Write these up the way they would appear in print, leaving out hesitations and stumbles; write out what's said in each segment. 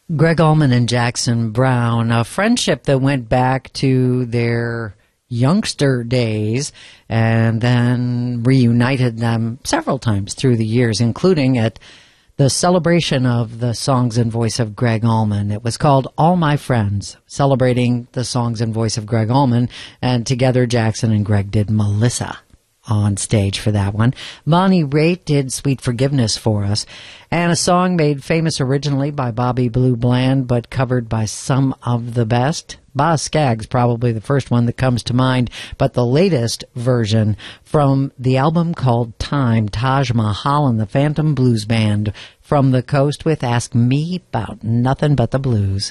Greg Allman and Jackson Browne, a friendship that went back to their youngster days and then reunited them several times through the years, including at the celebration of the songs and voice of Greg Allman. It was called All My Friends, celebrating the songs and voice of Greg Allman, and together Jackson and Greg did Melissa on stage for that one. Bonnie Raitt did Sweet Forgiveness for us, and a song made famous originally by Bobby Blue Bland, but covered by some of the best. Boz Scaggs, probably the first one that comes to mind, but the latest version from the album called Time, Taj Mahal and the Phantom Blues Band from the coast with Ask Me About Nothing But the Blues.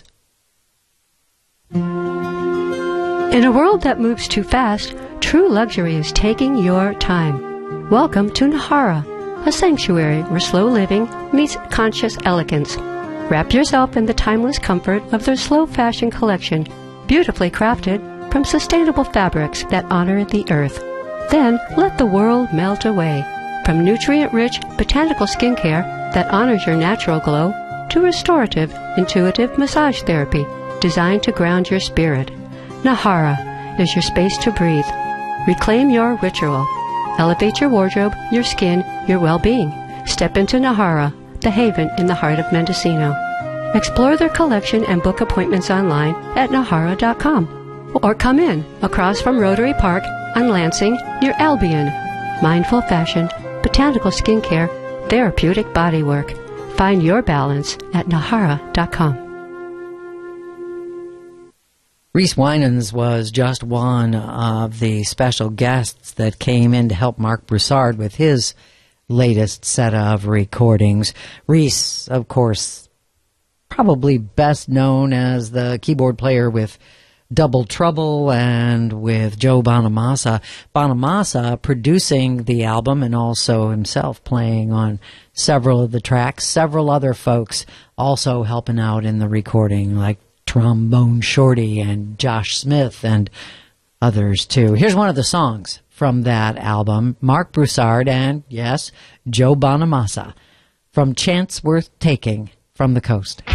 In a world that moves too fast, true luxury is taking your time. Welcome to Nahara, a sanctuary where slow living meets conscious elegance. Wrap yourself in the timeless comfort of their slow fashion collection, beautifully crafted from sustainable fabrics that honor the earth. Then let the world melt away. From nutrient-rich botanical skincare that honors your natural glow to restorative, intuitive massage therapy designed to ground your spirit. Nahara is your space to breathe. Reclaim your ritual. Elevate your wardrobe, your skin, your well-being. Step into Nahara, the haven in the heart of Mendocino. Explore their collection and book appointments online at Nahara.com. Or come in across from Rotary Park on Lansing near Albion. Mindful fashion, botanical skincare, therapeutic bodywork. Find your balance at Nahara.com. Reese Winans was just one of the special guests that came in to help Mark Broussard with his latest set of recordings. Reese, of course, probably best known as the keyboard player with Double Trouble and with Joe Bonamassa. Bonamassa producing the album and also himself playing on several of the tracks. Several other folks also helping out in the recording, like Trombone Shorty and Josh Smith and others too. Here's one of the songs from that album, Mark Broussard and, yes, Joe Bonamassa, from Chance Worth Taking from the Coast.